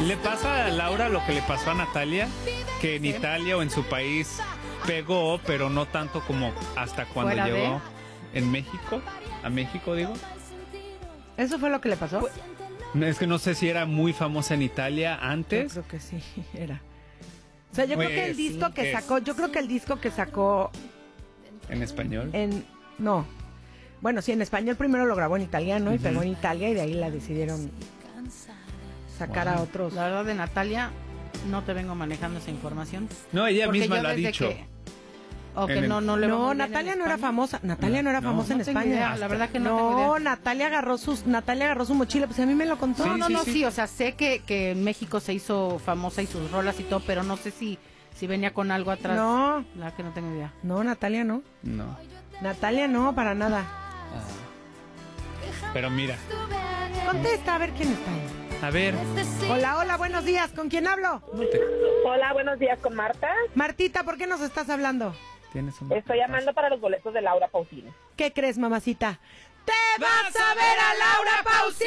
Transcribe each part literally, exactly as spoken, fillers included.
Le pasa a Laura lo que le pasó a Natalia, que en sí. Italia o en su país pegó, pero no tanto como hasta cuando ¿Fuera llegó de? en México, a México digo. ¿Eso fue lo que le pasó? Pues, es que no sé si era muy famosa en Italia antes. Yo creo que sí, era. O sea, yo pues, creo que el disco sí, que es. sacó, yo creo que el disco que sacó... ¿En español? En, no. Bueno, sí, en español primero lo grabó en italiano uh-huh. y pegó en Italia y de ahí la decidieron sacar wow. a otros. La verdad de Natalia, no te vengo manejando esa información. No, ella misma lo ha dicho. Que, o que el... no, no, le no Natalia no era famosa. Natalia no, no era famosa no, en no España. Idea, la verdad que no. No, tengo idea. Natalia agarró sus, Natalia agarró su mochila, pues a mí me lo contó. Sí, no, no, sí, no, sí. sí, o sea, sé que, que en México se hizo famosa y sus rolas y todo, pero no sé si, si venía con algo atrás. No. La verdad que no tengo idea. No, Natalia no. No. Natalia no, para nada. Ah. Pero mira. Contesta, a ver quién está ahí. A ver. Hola, hola, buenos días. ¿Con quién hablo? Hola, buenos días, con Marta. Martita, ¿por qué nos estás hablando? ¿Tienes un... Estoy llamando para los boletos de Laura Pausini. ¿Qué crees, mamacita? ¡Te vas a ver a Laura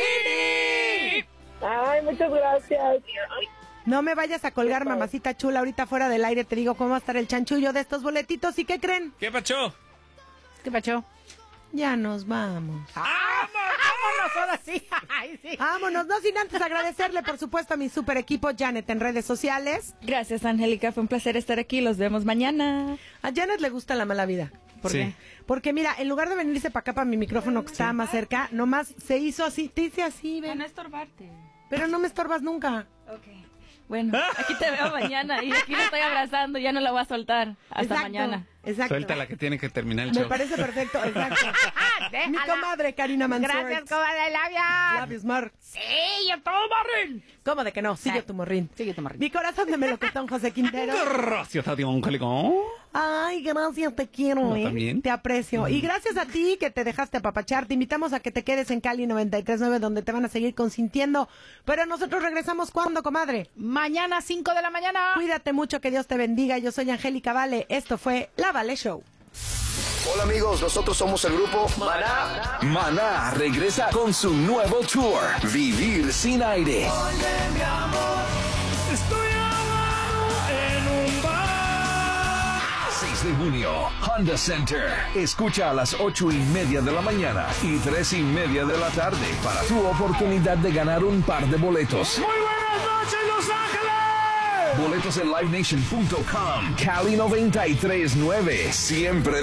Pausini! Ay, muchas gracias. No me vayas a colgar, mamacita chula. Ahorita fuera del aire te digo cómo va a estar el chanchullo de estos boletitos. ¿Y qué creen? ¿Qué pacho? ¿Qué pacho? Ya nos vamos. ¡Ah, vámonos ahora sí! Ay, sí! Vámonos, no sin antes agradecerle, por supuesto, a mi super equipo Janet en redes sociales. Gracias, Angélica, fue un placer estar aquí, los vemos mañana. A Janet le gusta la mala vida. ¿Por sí. qué? Porque mira, en lugar de venirse para acá, para mi micrófono que está sí. más cerca, nomás se hizo así, te hice así, ven. Para no estorbarte. Pero no me estorbas nunca. Ok. Bueno, aquí te veo mañana y aquí la estoy abrazando, ya no la voy a soltar. Hasta exacto, mañana. Exacto. Suelta la que tiene que terminar el Me show. parece perfecto, exacto. Mi comadre, Karina Mansuet. Gracias, comadre Labia. Labios, Mar. Sí, yo todo morrín. ¿Cómo de que no? Sigue tu morrín. Sigue tu morrín. Mi corazón de melocotón, José Quintero. Gracias a ti, Angélica. Ay, gracias, te quiero, no, ¿eh? También. Te aprecio. Mm. Y gracias a ti que te dejaste apapachar. Te invitamos a que te quedes en Cali noventa y tres punto nueve, donde te van a seguir consintiendo. Pero nosotros regresamos, ¿cuándo, comadre? Mañana, cinco de la mañana. Cuídate mucho, que Dios te bendiga. Yo soy Angélica Vale. Esto fue La Vale Show. Hola amigos, nosotros somos el grupo Maná. Maná regresa con su nuevo tour, Vivir sin aire. Oye, mi amor, estoy ahogado en un bar. seis de junio, Honda Center. Escucha a las ocho y media de la mañana y tres y media de la tarde para tu oportunidad de ganar un par de boletos. Muy buenas noches, Los Ángeles. Boletos en live nation punto com. Cali noventa y tres punto nueve. Siempre